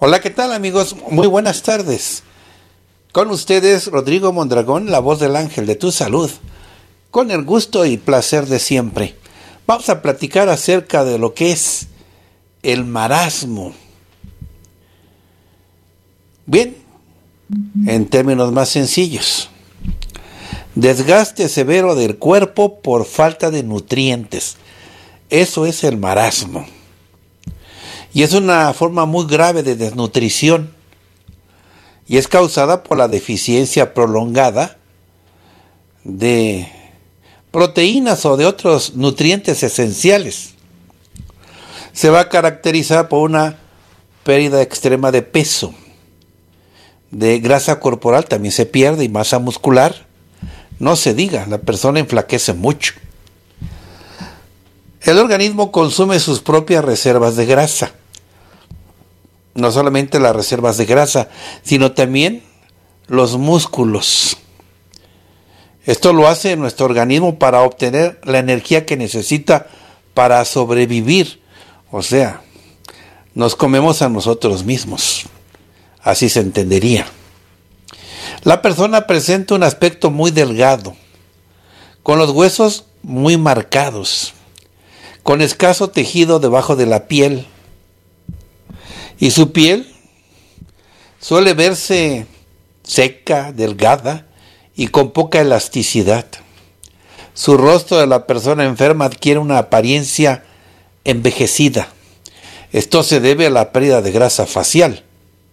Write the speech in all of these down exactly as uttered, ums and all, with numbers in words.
Hola, ¿qué tal, amigos? Muy buenas tardes. Con ustedes, Rodrigo Mondragón, la voz del ángel de tu salud. Con el gusto y placer de siempre. Vamos a platicar acerca de lo que es el marasmo. Bien, en términos más sencillos. Desgaste severo del cuerpo por falta de nutrientes. Eso es el marasmo. Y es una forma muy grave de desnutrición. Y es causada por la deficiencia prolongada de proteínas o de otros nutrientes esenciales. Se va a caracterizar por una pérdida extrema de peso. De grasa corporal también se pierde y masa muscular. No se diga, la persona enflaquece mucho. El organismo consume sus propias reservas de grasa. No solamente las reservas de grasa, sino también los músculos. Esto lo hace nuestro organismo para obtener la energía que necesita para sobrevivir. O sea, nos comemos a nosotros mismos. Así se entendería. La persona presenta un aspecto muy delgado, con los huesos muy marcados, con escaso tejido debajo de la piel. Y su piel suele verse seca, delgada y con poca elasticidad. Su rostro de la persona enferma adquiere una apariencia envejecida. Esto se debe a la pérdida de grasa facial.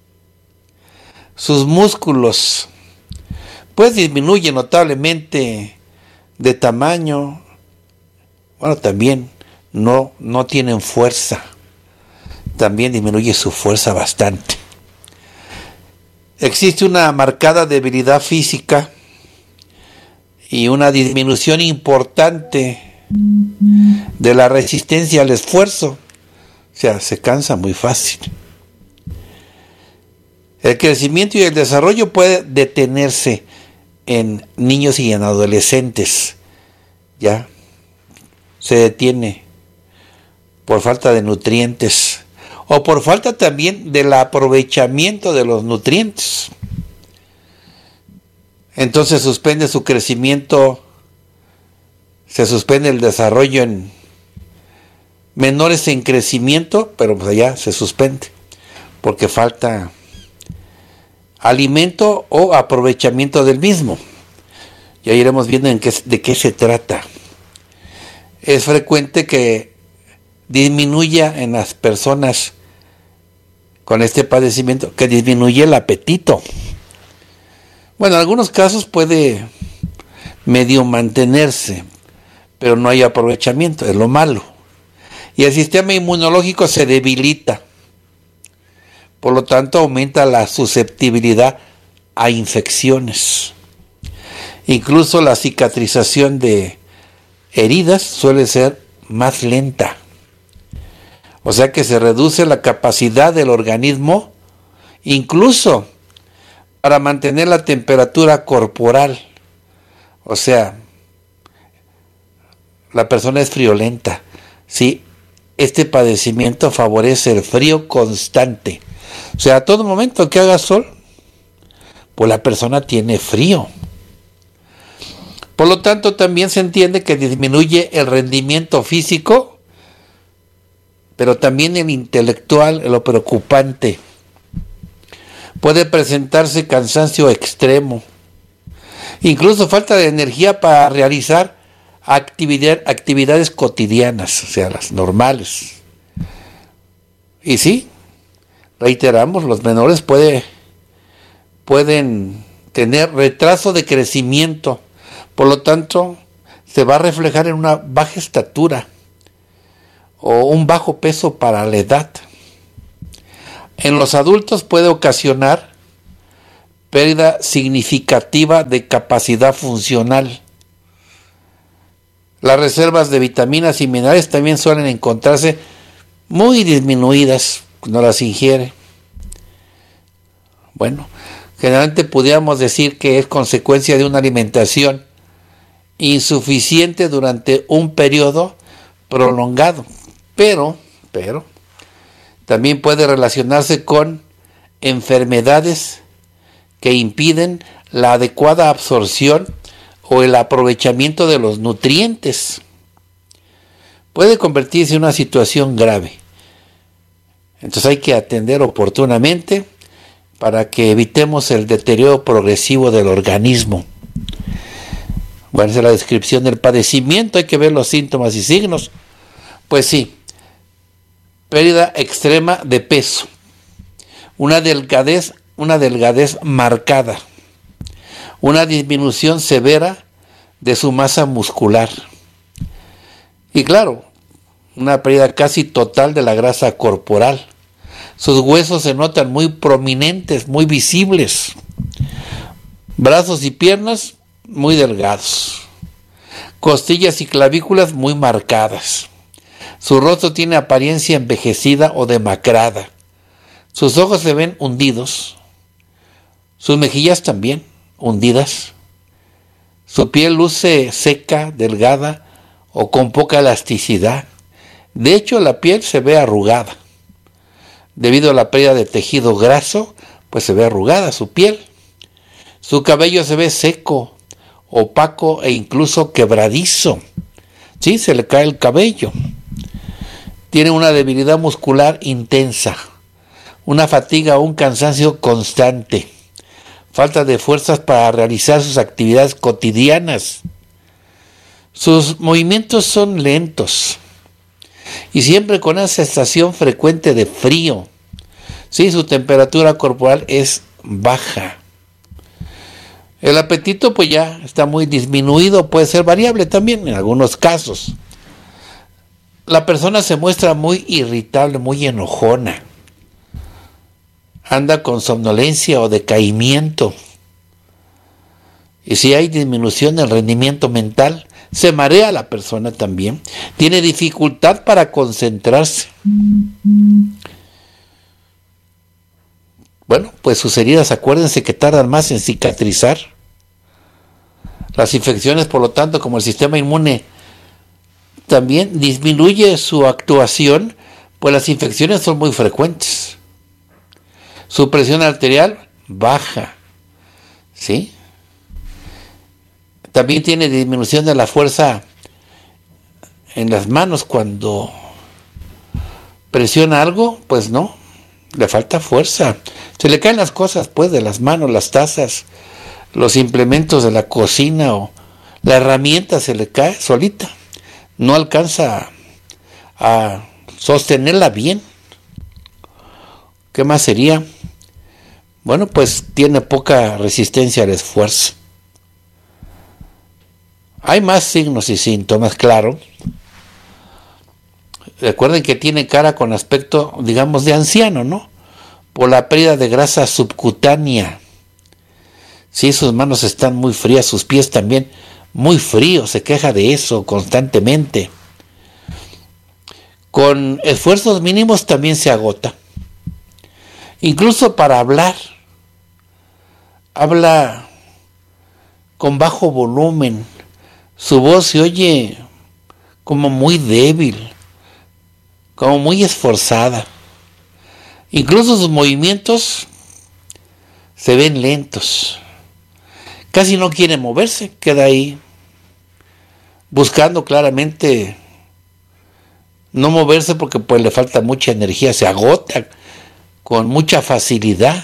Sus músculos pues disminuyen notablemente de tamaño. Bueno, también no, no tienen fuerza. También disminuye su fuerza bastante. Existe una marcada debilidad física y una disminución importante de la resistencia al esfuerzo. O sea, se cansa muy fácil. El crecimiento y el desarrollo puede detenerse en niños y en adolescentes. Ya se detiene por falta de nutrientes. O por falta también del aprovechamiento de los nutrientes. Entonces suspende su crecimiento, se suspende el desarrollo en menores en crecimiento, pero pues allá se suspende, porque falta alimento o aprovechamiento del mismo. Ya iremos viendo en qué, de qué se trata. Es frecuente que disminuya en las personas con este padecimiento, que disminuye el apetito. Bueno, en algunos casos puede medio mantenerse, pero no hay aprovechamiento, es lo malo. Y el sistema inmunológico se debilita. Por lo tanto, aumenta la susceptibilidad a infecciones. Incluso la cicatrización de heridas suele ser más lenta. O sea que se reduce la capacidad del organismo, incluso para mantener la temperatura corporal. O sea, la persona es friolenta. Sí, este padecimiento favorece el frío constante. O sea, a todo momento que haga sol, pues la persona tiene frío. Por lo tanto, también se entiende que disminuye el rendimiento físico, pero también el intelectual, lo preocupante. Puede presentarse cansancio extremo, incluso falta de energía para realizar actividad, actividades cotidianas, o sea, las normales. Y sí, reiteramos, los menores puede, pueden tener retraso de crecimiento, por lo tanto, se va a reflejar en una baja estatura o un bajo peso para la edad. En los adultos puede ocasionar pérdida significativa de capacidad funcional. Las reservas de vitaminas y minerales también suelen encontrarse muy disminuidas cuando las ingiere. Bueno, generalmente pudiéramos decir que es consecuencia de una alimentación insuficiente durante un periodo prolongado. Pero, pero, también puede relacionarse con enfermedades que impiden la adecuada absorción o el aprovechamiento de los nutrientes. Puede convertirse en una situación grave. Entonces hay que atender oportunamente para que evitemos el deterioro progresivo del organismo. Bueno, esa es la descripción del padecimiento, hay que ver los síntomas y signos. Pues sí, pérdida extrema de peso, una delgadez, una delgadez marcada, una disminución severa de su masa muscular. Y claro, una pérdida casi total de la grasa corporal. Sus huesos se notan muy prominentes, muy visibles. Brazos y piernas muy delgados. Costillas y clavículas muy marcadas. Su rostro tiene apariencia envejecida o demacrada. Sus ojos se ven hundidos. Sus mejillas también hundidas. Su piel luce seca, delgada o con poca elasticidad. De hecho, la piel se ve arrugada. Debido a la pérdida de tejido graso, pues se ve arrugada su piel. Su cabello se ve seco, opaco e incluso quebradizo. Sí, se le cae el cabello. Tiene una debilidad muscular intensa, una fatiga o un cansancio constante, falta de fuerzas para realizar sus actividades cotidianas. Sus movimientos son lentos y siempre con una sensación frecuente de frío. Sí, su temperatura corporal es baja. El apetito pues ya está muy disminuido, puede ser variable también en algunos casos. La persona se muestra muy irritable, muy enojona. Anda con somnolencia o decaimiento. Y si hay disminución del rendimiento mental, se marea la persona también. Tiene dificultad para concentrarse. Bueno, pues sus heridas, acuérdense que tardan más en cicatrizar. Las infecciones, por lo tanto, como el sistema inmune también disminuye su actuación, pues las infecciones son muy frecuentes. Su presión arterial baja, ¿sí? También tiene disminución de la fuerza en las manos cuando presiona algo, pues no, le falta fuerza. Se le caen las cosas, pues, de las manos, las tazas, los implementos de la cocina o la herramienta se le cae solita. No alcanza a sostenerla bien. ¿Qué más sería? Bueno, pues tiene poca resistencia al esfuerzo. Hay más signos y síntomas, claro. Recuerden que tiene cara con aspecto, digamos, de anciano, ¿no? Por la pérdida de grasa subcutánea. Sí, sus manos están muy frías, sus pies también muy fríos, se queja de eso constantemente. Con esfuerzos mínimos también se agota. Incluso para hablar. Habla con bajo volumen. Su voz se oye como muy débil, como muy esforzada. Incluso sus movimientos se ven lentos. Casi no quiere moverse, queda ahí buscando claramente no moverse porque pues le falta mucha energía, se agota con mucha facilidad.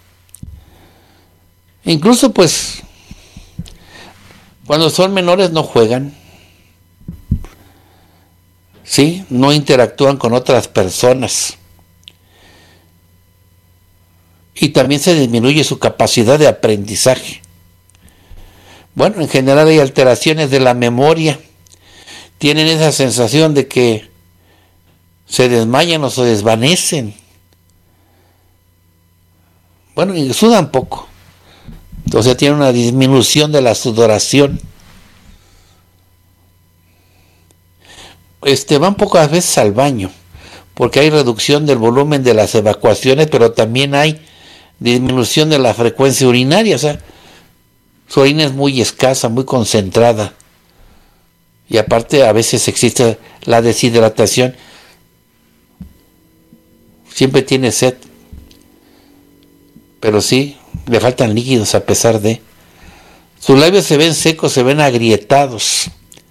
Incluso pues cuando son menores no juegan, sí, no interactúan con otras personas. Y también se disminuye su capacidad de aprendizaje. Bueno, en general hay alteraciones de la memoria. Tienen esa sensación de que se desmayan o se desvanecen. Bueno, y sudan poco. Entonces tiene una disminución de la sudoración. Este, van pocas veces al baño, porque hay reducción del volumen de las evacuaciones, pero también hay disminución de la frecuencia urinaria. O sea, su orina es muy escasa, muy concentrada. Y aparte a veces existe la deshidratación. Siempre tiene sed. pero sí, le faltan líquidos a pesar de. Sus labios se ven secos, se ven agrietados.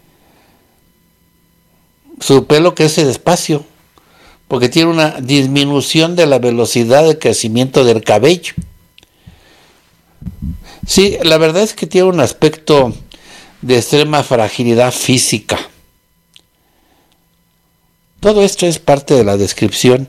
Su pelo crece despacio, porque tiene una disminución de la velocidad de crecimiento del cabello. Sí, la verdad es que tiene un aspecto de extrema fragilidad física. Todo esto es parte de la descripción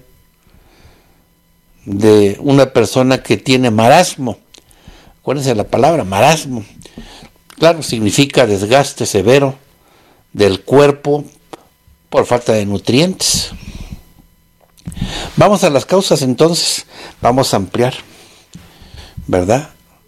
de una persona que tiene marasmo. Acuérdense la palabra marasmo. Claro, significa desgaste severo del cuerpo por falta de nutrientes. Vamos a las causas entonces, vamos a ampliar, ¿verdad?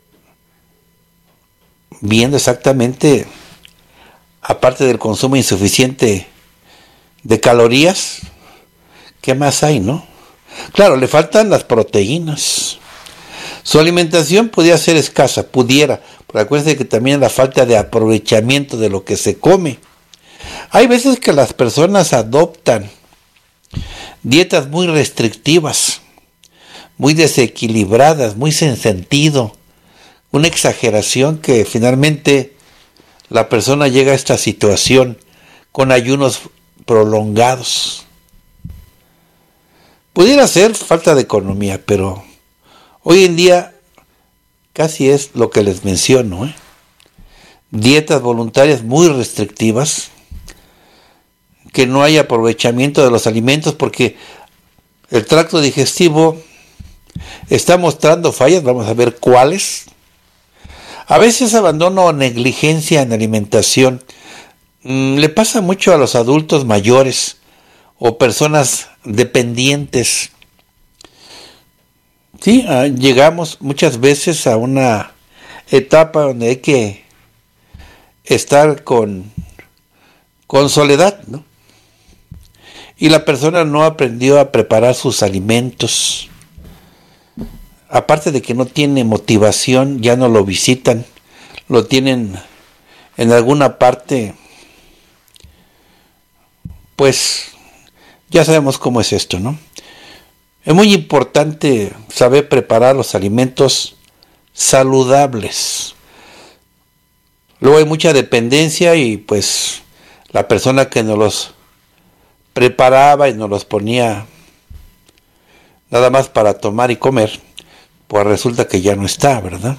Viendo exactamente, aparte del consumo insuficiente de calorías, ¿qué más hay, no? Claro, le faltan las proteínas. Su alimentación podía ser escasa, pudiera, pero acuérdense que también la falta de aprovechamiento de lo que se come. Hay veces que las personas adoptan dietas muy restrictivas, muy desequilibradas, muy sin sentido, una exageración que finalmente la persona llega a esta situación con ayunos prolongados. Pudiera ser falta de economía, pero hoy en día casi es lo que les menciono, ¿eh? Dietas voluntarias muy restrictivas, que no hay aprovechamiento de los alimentos porque el tracto digestivo está mostrando fallas, vamos a ver cuáles. A veces abandono o negligencia en alimentación. Mm, le pasa mucho a los adultos mayores o personas dependientes. Sí, ah, llegamos muchas veces a una etapa donde hay que estar con, con soledad, ¿no? Y la persona no aprendió a preparar sus alimentos. Aparte de que no tiene motivación, ya no lo visitan, lo tienen en alguna parte, pues ya sabemos cómo es esto, ¿no? Es muy importante saber preparar los alimentos saludables. Luego hay mucha dependencia y pues la persona que nos los preparaba y nos los ponía nada más para tomar y comer, pues resulta que ya no está, ¿verdad?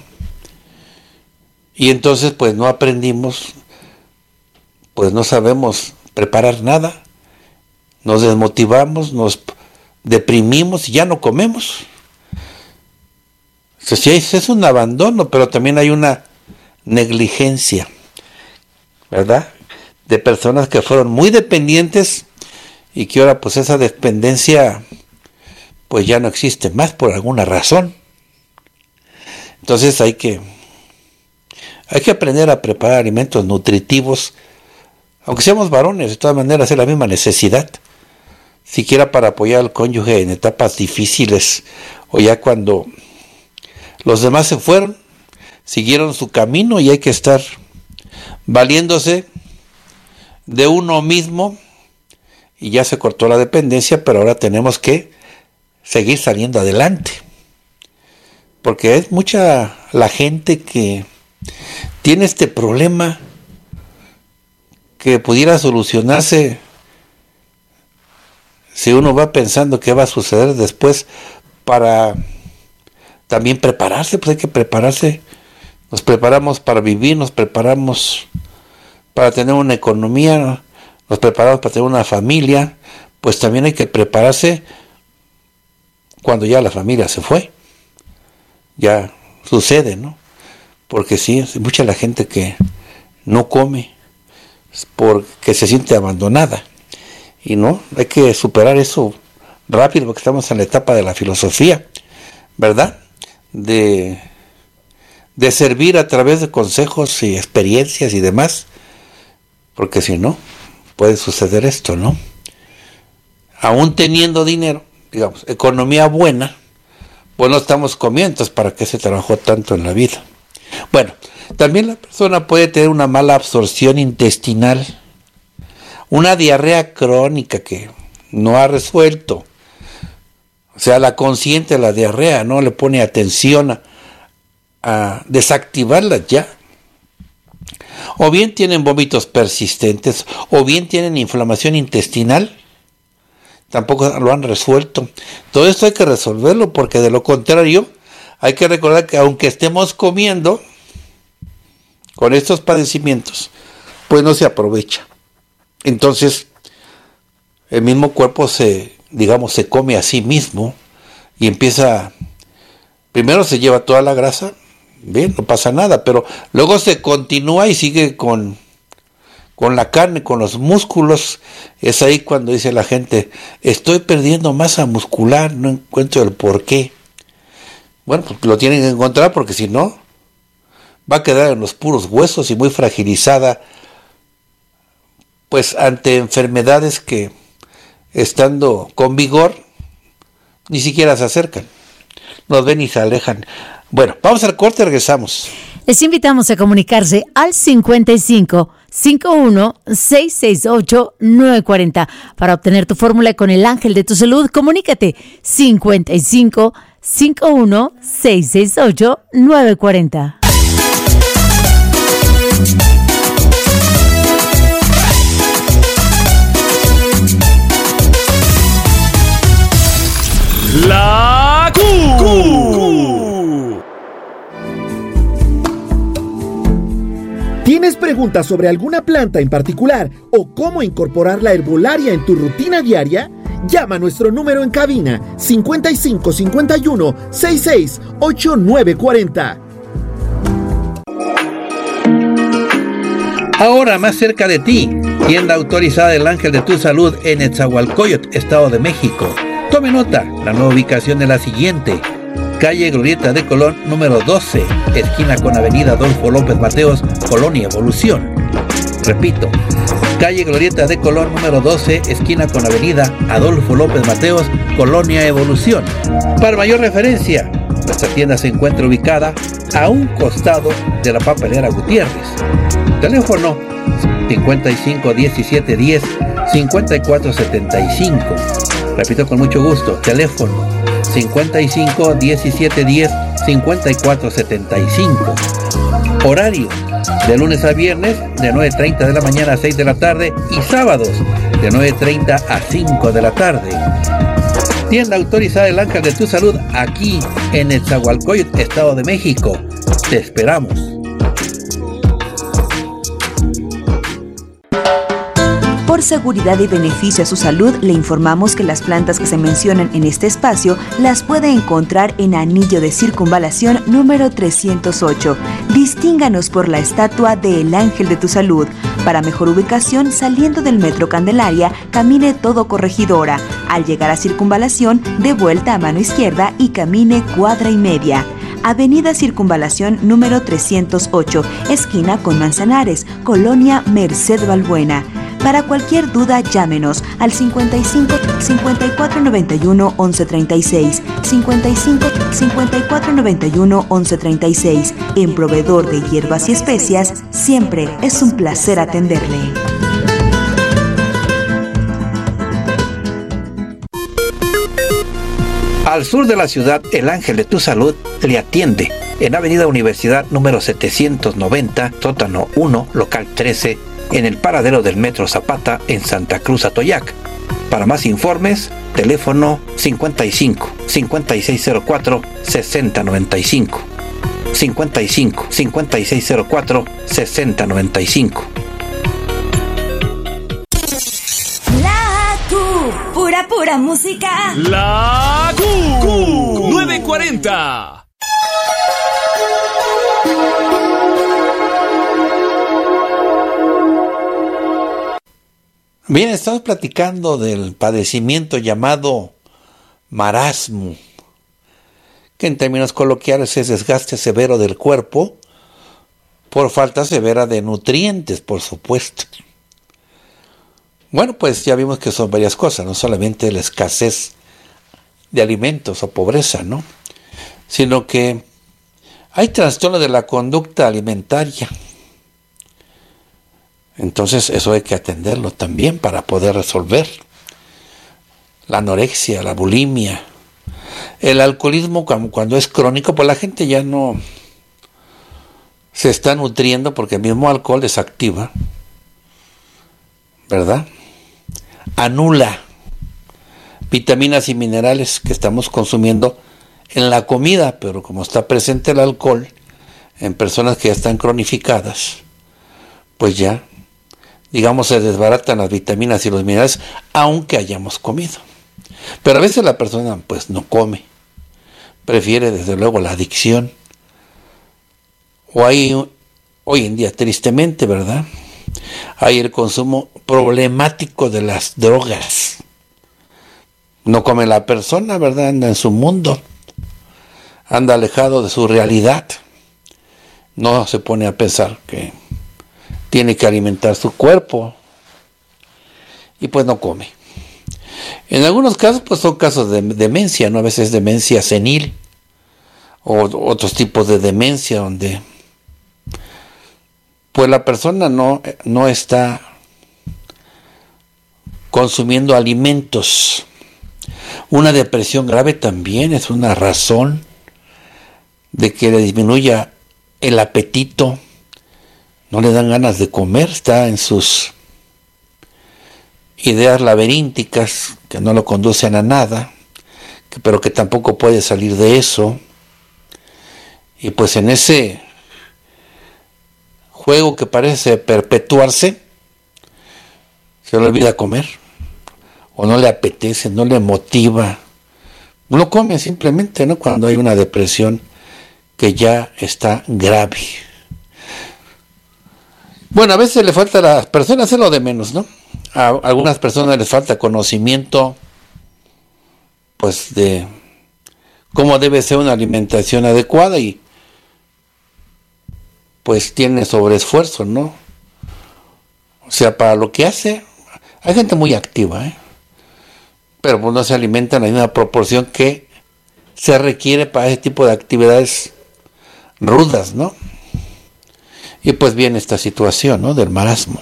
Y entonces pues no aprendimos, pues no sabemos preparar nada, nos desmotivamos, nos deprimimos y ya no comemos. O sea, sí, es un abandono, pero también hay una negligencia, ¿verdad? De personas que fueron muy dependientes y que ahora pues esa dependencia pues ya no existe más por alguna razón. Entonces hay que hay que aprender a preparar alimentos nutritivos, aunque seamos varones, de todas maneras es la misma necesidad, siquiera para apoyar al cónyuge en etapas difíciles o ya cuando los demás se fueron, siguieron su camino y hay que estar valiéndose de uno mismo y ya se cortó la dependencia, pero ahora tenemos que seguir saliendo adelante. Porque es mucha la gente que tiene este problema que pudiera solucionarse si uno va pensando qué va a suceder después para también prepararse, pues hay que prepararse. Nos preparamos para vivir, nos preparamos para tener una economía, nos preparamos para tener una familia, pues también hay que prepararse cuando ya la familia se fue. Ya sucede, ¿no? Porque sí, es mucha la gente que no come porque se siente abandonada. Y no, hay que superar eso rápido porque estamos en la etapa de la filosofía, ¿verdad? De, de servir a través de consejos y experiencias y demás, porque si no, puede suceder esto, ¿no? Aún teniendo dinero, digamos, economía buena, pues no estamos comiendo, entonces ¿para qué se trabajó tanto en la vida? Bueno, también la persona puede tener una mala absorción intestinal, una diarrea crónica que no ha resuelto, O sea, la consciente, la diarrea, no le pone atención a, a desactivarla ya. O bien tienen vómitos persistentes, o bien tienen inflamación intestinal. Tampoco lo han resuelto. Todo esto hay que resolverlo, porque de lo contrario, hay que recordar que aunque estemos comiendo con estos padecimientos, pues no se aprovecha. Entonces, el mismo cuerpo se, digamos, se come a sí mismo y empieza, primero se lleva toda la grasa, bien, no pasa nada, pero luego se continúa y sigue con, con la carne, con los músculos. Es ahí cuando dice la gente, estoy perdiendo masa muscular, no encuentro el por qué. Bueno, pues lo tienen que encontrar, porque si no, va a quedar en los puros huesos y muy fragilizada, pues ante enfermedades que, estando con vigor, ni siquiera se acercan, nos ven y se alejan. Bueno, vamos al corte, regresamos. Les invitamos a comunicarse al cincuenta y cinco, cincuenta y uno, seiscientos sesenta y ocho, novecientos cuarenta para obtener tu fórmula con el ángel de tu salud. Comunícate cincuenta y cinco, cincuenta y uno, seiscientos sesenta y ocho, novecientos cuarenta. La Q. ¿Tienes preguntas sobre alguna planta en particular o cómo incorporar la herbolaria en tu rutina diaria? Llama a nuestro número en cabina cincuenta y cinco, cincuenta y uno, sesenta y seis, ochenta y nueve cuarenta. Ahora más cerca de ti, tienda autorizada del Ángel de tu Salud en Nezahualcóyotl, Estado de México. Tome nota, la nueva ubicación es la siguiente: calle Glorieta de Colón número doce, esquina con avenida Adolfo López Mateos, Colonia Evolución. Repito, calle Glorieta de Colón número doce, esquina con avenida Adolfo López Mateos, Colonia Evolución. Para mayor referencia, nuestra tienda se encuentra ubicada a un costado de la papelera Gutiérrez. Teléfono cincuenta y cinco, diecisiete, diez, cincuenta y cuatro setenta y cinco. Repito con mucho gusto, teléfono cincuenta y cinco, diecisiete, diez, cincuenta y cuatro setenta y cinco. Horario de lunes a viernes de nueve treinta de la mañana a seis de la tarde y sábados de nueve treinta a cinco de la tarde. Tienda autorizada El Ángel de tu Salud aquí en Nezahualcóyotl, Estado de México. Te esperamos. Por seguridad y beneficio a su salud, le informamos que las plantas que se mencionan en este espacio las puede encontrar en Anillo de Circunvalación número trescientos ocho. Distínganos por la estatua de El Ángel de tu Salud. Para mejor ubicación, saliendo del Metro Candelaria, camine todo Corregidora. Al llegar a Circunvalación, dé vuelta a mano izquierda y camine cuadra y media. Avenida Circunvalación número trescientos ocho, esquina con Manzanares, Colonia Merced Balbuena. Para cualquier duda, llámenos al cincuenta y cinco, cincuenta y cuatro noventa y uno, once treinta y seis, cincuenta y cinco, cincuenta y cuatro noventa y uno, once treinta y seis. En Proveedor de Hierbas y Especias, siempre es un placer atenderle. Al sur de la ciudad, El Ángel de tu Salud le atiende en Avenida Universidad número setecientos noventa, sótano uno, local trece, en el paradero del Metro Zapata en Santa Cruz Atoyac. Para más informes, teléfono cincuenta y cinco, cincuenta y seis cero cuatro, sesenta noventa y cinco. cincuenta y cinco, cincuenta y seis cero cuatro, sesenta noventa y cinco. La Q, pura pura música. La Q, Q novecientos cuarenta. Bien, estamos platicando del padecimiento llamado marasmo, que en términos coloquiales es desgaste severo del cuerpo por falta severa de nutrientes, por supuesto. Bueno, pues ya vimos que son varias cosas, no solamente la escasez de alimentos o pobreza, ¿no? Sino que hay trastorno de la conducta alimentaria. Entonces eso hay que atenderlo también para poder resolver. La anorexia, la bulimia, El alcoholismo, cuando es crónico, pues la gente ya no se está nutriendo porque el mismo alcohol desactiva, ¿verdad? Anula vitaminas y minerales que estamos consumiendo en la comida, pero como está presente el alcohol en personas que ya están cronificadas, pues ya, digamos, se desbaratan las vitaminas y los minerales, aunque hayamos comido. Pero a veces la persona pues no come, prefiere desde luego la adicción, o hay hoy en día, tristemente, ¿verdad?, hay el consumo problemático de las drogas. No come la persona, ¿verdad?, anda en su mundo, anda alejado de su realidad, no se pone a pensar que tiene que alimentar su cuerpo y pues no come. En algunos casos pues son casos de demencia, ¿no? A veces demencia senil o otros tipos de demencia donde pues la persona no, no está consumiendo alimentos. Una depresión grave también es una razón de que le disminuya el apetito, no le dan ganas de comer, está en sus ideas laberínticas que no lo conducen a nada, que, pero que tampoco puede salir de eso. Y pues en ese juego que parece perpetuarse, se le olvida comer, o no le apetece, no le motiva, no come simplemente, ¿no?, cuando hay una depresión que ya está grave. Bueno, a veces le falta a las personas, es lo de menos, ¿no? A algunas personas les falta conocimiento, pues, de cómo debe ser una alimentación adecuada y pues tiene sobreesfuerzo, ¿no? O sea, para lo que hace, hay gente muy activa, ¿eh? Pero pues no se alimenta en la misma proporción que se requiere para ese tipo de actividades rudas, ¿no? Y pues viene esta situación, ¿no?, del marasmo.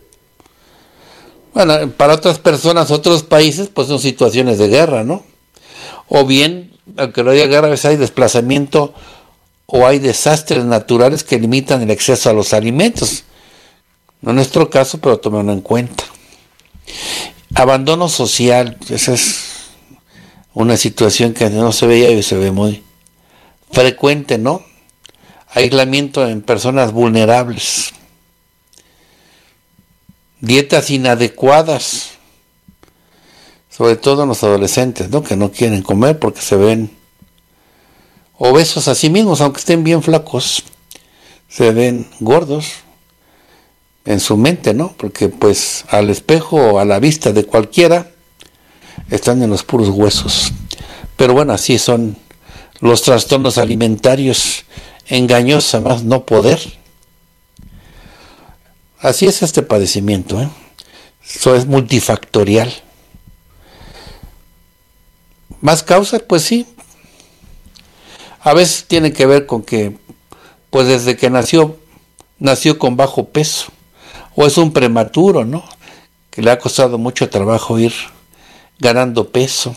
Bueno, para otras personas, otros países, pues son situaciones de guerra, ¿no? O bien, aunque no haya guerra, a veces hay desplazamiento o hay desastres naturales que limitan el acceso a los alimentos. No en nuestro caso, pero tomémoslo en cuenta. Abandono social, esa es una situación que no se veía y se ve muy frecuente, ¿no? Aislamiento en personas vulnerables. Dietas inadecuadas, sobre todo en los adolescentes, ¿no?, que no quieren comer porque se ven obesos a sí mismos, aunque estén bien flacos, se ven gordos en su mente, ¿no? Porque pues al espejo o a la vista de cualquiera están en los puros huesos. Pero bueno, así son los trastornos alimentarios, engañosa más no poder. Así es este padecimiento, ¿eh? Eso es multifactorial. ¿Más causas? Pues sí. A veces tiene que ver con que, pues desde que nació, nació con bajo peso. O es un prematuro, ¿no?, que le ha costado mucho trabajo ir ganando peso.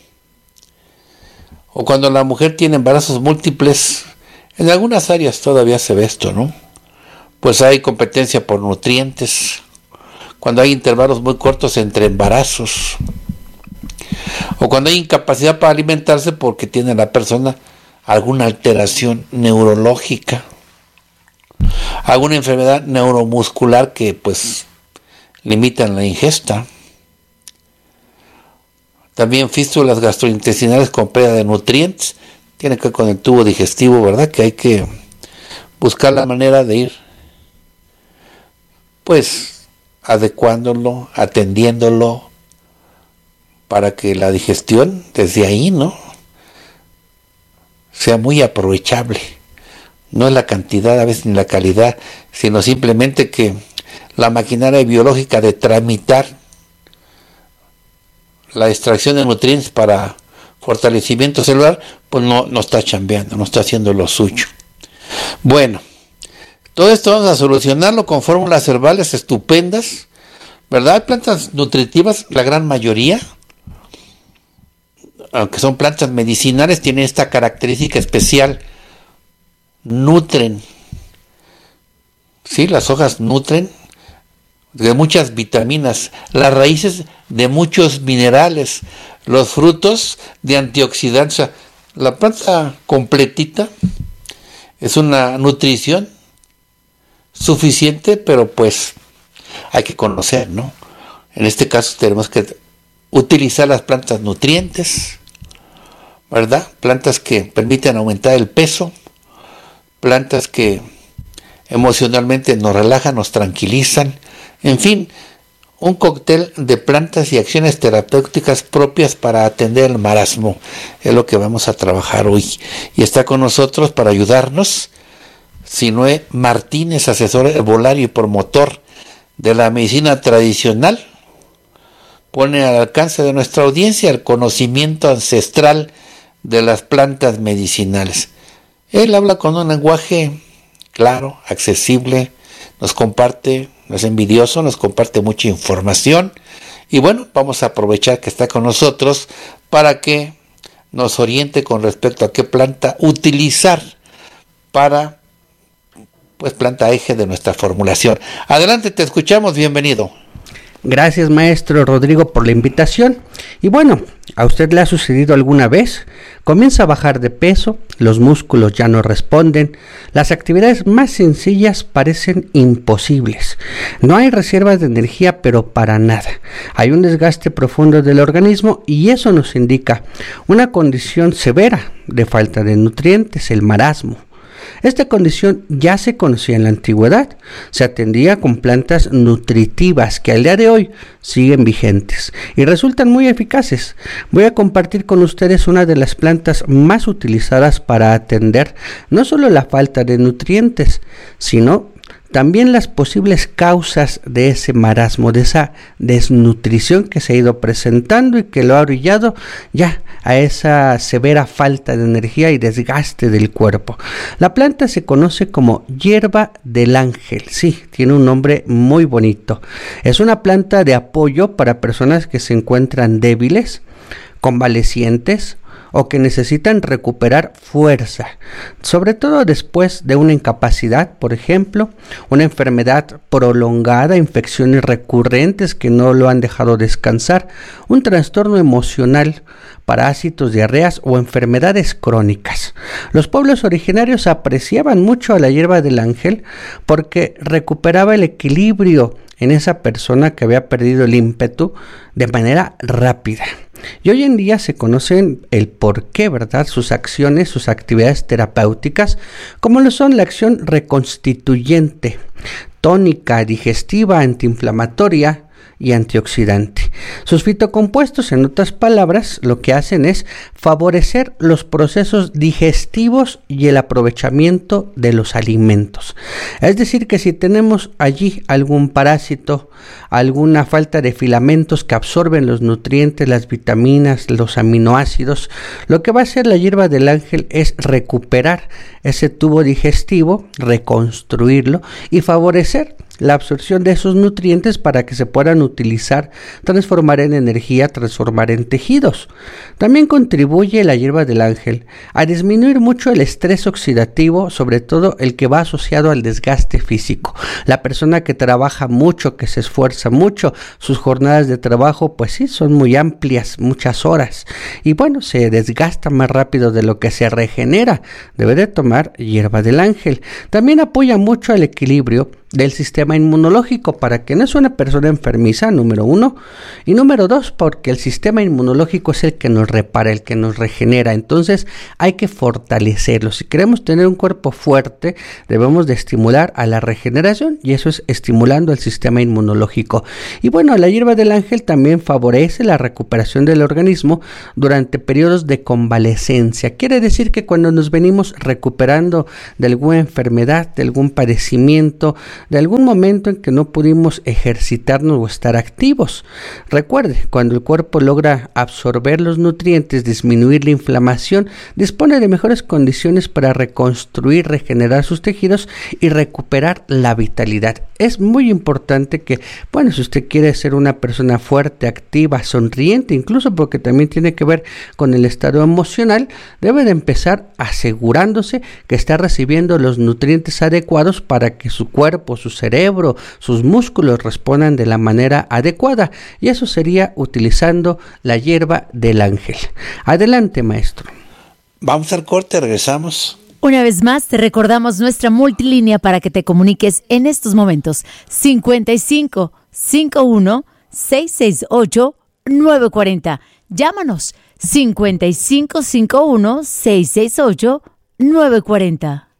O cuando la mujer tiene embarazos múltiples, en algunas áreas todavía se ve esto, ¿no? Pues hay competencia por nutrientes. Cuando hay intervalos muy cortos entre embarazos. O cuando hay incapacidad para alimentarse porque tiene la persona alguna alteración neurológica, alguna enfermedad neuromuscular que pues limitan la ingesta. También fístulas gastrointestinales con pérdida de nutrientes, tiene que ver con el tubo digestivo, ¿verdad? Que hay que buscar la manera de ir pues adecuándolo, atendiéndolo para que la digestión desde ahí, ¿no?, sea muy aprovechable. No es la cantidad, a veces ni la calidad, sino simplemente que la maquinaria biológica de tramitar la extracción de nutrientes para fortalecimiento celular, pues no, no está chambeando, no está haciendo lo suyo. Bueno, todo esto vamos a solucionarlo con fórmulas herbales estupendas, ¿verdad? Hay plantas nutritivas, la gran mayoría. aunque son plantas medicinales, tienen esta característica especial: nutren. Sí, las hojas nutren de muchas vitaminas, las raíces de muchos minerales, los frutos de antioxidantes. O sea, la planta completita es una nutrición suficiente, pero pues hay que conocer, ¿no? En este caso tenemos que utilizar las plantas nutrientes, ¿verdad? Plantas que permiten aumentar el peso, plantas que emocionalmente nos relajan, nos tranquilizan, en fin, un cóctel de plantas y acciones terapéuticas propias para atender el marasmo. Es lo que vamos a trabajar hoy. Y está con nosotros para ayudarnos Sinoé Martínez, asesor herbolario y promotor de la medicina tradicional. Pone al alcance de nuestra audiencia el conocimiento ancestral de las plantas medicinales. Él habla con un lenguaje claro, accesible, nos comparte, no es envidioso, nos comparte mucha información. Y bueno, vamos a aprovechar que está con nosotros para que nos oriente con respecto a qué planta utilizar para, pues, planta eje de nuestra formulación. Adelante, te escuchamos, bienvenido. Gracias, maestro Rodrigo, por la invitación. Y bueno, ¿a usted le ha sucedido alguna vez? Comienza a bajar de peso, los músculos ya no responden, las actividades más sencillas parecen imposibles. No hay reservas de energía, pero para nada. Hay un desgaste profundo del organismo y eso nos indica una condición severa de falta de nutrientes, el marasmo. Esta condición ya se conocía en la antigüedad, se atendía con plantas nutritivas que al día de hoy siguen vigentes y resultan muy eficaces. Voy a compartir con ustedes una de las plantas más utilizadas para atender no solo la falta de nutrientes, sino también las posibles causas de ese marasmo, de esa desnutrición que se ha ido presentando y que lo ha orillado ya a esa severa falta de energía y desgaste del cuerpo. La planta se conoce como hierba del ángel. Sí, tiene un nombre muy bonito. Es una planta de apoyo para personas que se encuentran débiles, convalecientes, o que necesitan recuperar fuerza, sobre todo después de una incapacidad, por ejemplo, una enfermedad prolongada, infecciones recurrentes que no lo han dejado descansar, un trastorno emocional, parásitos, diarreas o enfermedades crónicas. Los pueblos originarios apreciaban mucho a la hierba del ángel porque recuperaba el equilibrio en esa persona que había perdido el ímpetu de manera rápida. Y hoy en día se conocen el por qué, ¿verdad? Sus acciones, sus actividades terapéuticas, como lo son la acción reconstituyente, tónica, digestiva, antiinflamatoria y antioxidante. Sus fitocompuestos, en otras palabras, lo que hacen es favorecer los procesos digestivos y el aprovechamiento de los alimentos. Es decir, que si tenemos allí algún parásito, alguna falta de filamentos que absorben los nutrientes, las vitaminas, los aminoácidos, lo que va a hacer la hierba del ángel es recuperar ese tubo digestivo, reconstruirlo y favorecer la absorción de esos nutrientes para que se puedan utilizar, transformar en energía, transformar en tejidos. También contribuye la hierba del ángel a disminuir mucho el estrés oxidativo, sobre todo el que va asociado al desgaste físico. La persona que trabaja mucho, que se esfuerza mucho, sus jornadas de trabajo, pues sí, son muy amplias, muchas horas. Y bueno, se desgasta más rápido de lo que se regenera. Debe de tomar hierba del ángel. También apoya mucho el equilibrio del sistema inmunológico para que no es una persona enfermiza, número uno, y número dos, porque el sistema inmunológico es el que nos repara, el que nos regenera. Entonces hay que fortalecerlo. Si queremos tener un cuerpo fuerte, debemos de estimular a la regeneración, y eso es estimulando el sistema inmunológico. Y bueno, la hierba del ángel también favorece la recuperación del organismo durante periodos de convalecencia. Quiere decir que cuando nos venimos recuperando de alguna enfermedad, de algún padecimiento, de algún momento en que no pudimos ejercitarnos o estar activos. Recuerde, cuando el cuerpo logra absorber los nutrientes, disminuir la inflamación, dispone de mejores condiciones para reconstruir, regenerar sus tejidos y recuperar la vitalidad. Es muy importante que, bueno, si usted quiere ser una persona fuerte, activa, sonriente, incluso porque también tiene que ver con el estado emocional, debe de empezar asegurándose que está recibiendo los nutrientes adecuados para que su cuerpo, su cerebro, sus músculos respondan de la manera adecuada, y eso sería utilizando la hierba del ángel. Adelante, maestro. Vamos al corte, regresamos. Una vez más, te recordamos nuestra multilínea para que te comuniques en estos momentos. cincuenta y cinco, cincuenta y uno, seiscientos sesenta y ocho, novecientos cuarenta. Llámanos cincuenta y cinco, cincuenta y uno, seiscientos sesenta y ocho, novecientos cuarenta.